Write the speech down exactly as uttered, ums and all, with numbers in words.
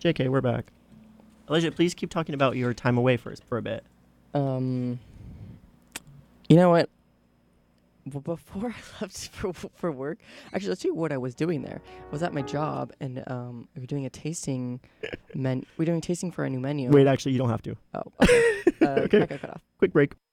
J K, we're back. Elijah, please keep talking about your time away first for a bit. Um, you know what? Well, before I left for for work, actually, let's see what I was doing there. I was at my job, and um, we were doing a tasting. Men, we're doing tasting for a new menu. Wait, actually, you don't have to. Oh, okay. Uh, Okay. I got cut off. Quick break.